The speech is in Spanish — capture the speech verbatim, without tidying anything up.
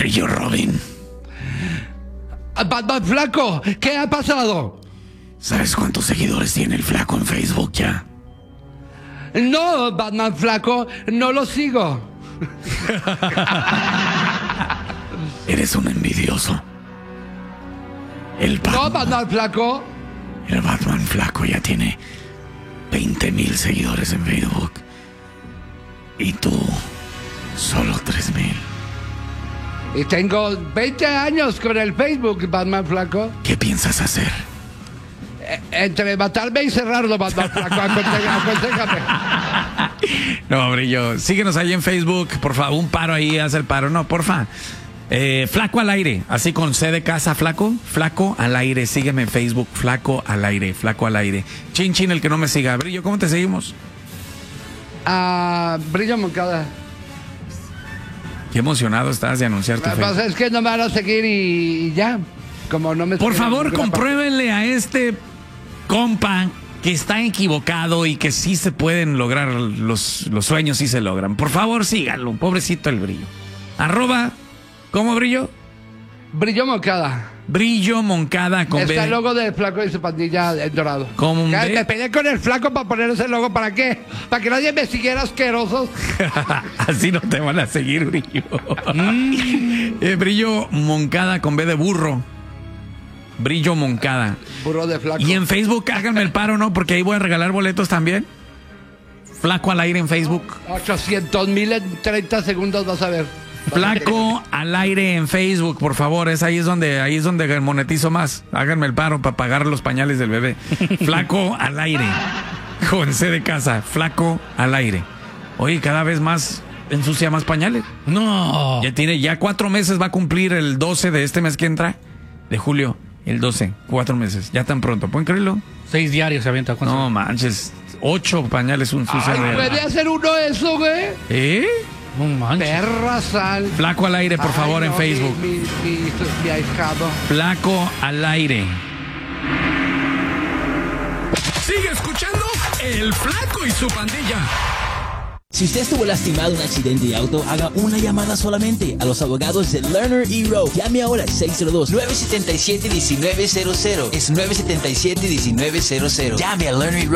Brillo Robin. Batman Flaco, ¿qué ha pasado? ¿Sabes cuántos seguidores tiene el Flaco en Facebook ya? No, Batman Flaco, no lo sigo. Eres un envidioso. El Batman, No, Batman Flaco. el Batman Flaco ya tiene veinte mil seguidores en Facebook. Y tú, solo tres mil. Y tengo veinte años con el Facebook, Batman Flaco. ¿Qué piensas hacer? Eh, Entre matarme y cerrarlo, Batman Flaco. Aconseja- Aconsejame. No, Brillo, síguenos ahí en Facebook, por favor, un paro ahí, haz el paro. No, porfa. Eh, Flaco al aire, así con C de casa, Flaco, Flaco al aire, sígueme en Facebook, Flaco al aire, Flaco al aire. Chin Chin, el que no me siga. Brillo, ¿cómo te seguimos? Ah, Brillo Moncada. Qué emocionado estás de anunciar tu Lo que Facebook. pasa es que no me van a seguir y, y ya. Como no me Por siguen favor, en ninguna parte. compruébenle a este compa que está equivocado y que sí se pueden lograr los, los sueños, sí se logran. Por favor, síganlo, pobrecito el Brillo. Arroba, ¿cómo, Brillo? Brillo Moncada. Brillo Moncada con Está B. el logo del Flaco y su pandilla en dorado. Con un Ya, B. Me peleé con el Flaco para poner ese logo. ¿Para qué? Para que nadie me siguiera asquerosos. Así no te van a seguir, Brillo. Eh, Brillo Moncada con B de burro. Brillo Moncada. Burro de Flaco. Y en Facebook háganme el paro, ¿no? Porque ahí voy a regalar boletos también. Flaco al aire en Facebook. ochocientos mil en treinta segundos vas a ver. Flaco al aire en Facebook, por favor. Es ahí es donde ahí es donde monetizo más. Háganme el paro para pagar los pañales del bebé. Flaco al aire. Con C de casa. Flaco al aire. Oye, cada vez más ensucia más pañales. No. Ya tiene, ya cuatro meses va a cumplir el doce de este mes que entra. De julio. El doce. Cuatro meses. Ya tan pronto. ¿Pueden creerlo? Seis diarios se avienta. ¿Cuánto? No manches. Ocho pañales un sucio. Ay, de- ¿puede hacer uno eso, güey? ¿Eh? No manches. Perra sal. Flaco al aire, por Ay, favor, en no, Facebook. Mi, mi, mi, mi ahijado. Flaco al aire. Sigue escuchando El Flaco y su pandilla. Si usted estuvo lastimado en un accidente de auto, haga una llamada solamente a los abogados de Lerner y Rowe. Llame ahora al seis cero dos, nueve siete siete, uno nueve cero cero. Es nueve siete siete, uno nueve cero cero. Llame a Lerner y Rowe.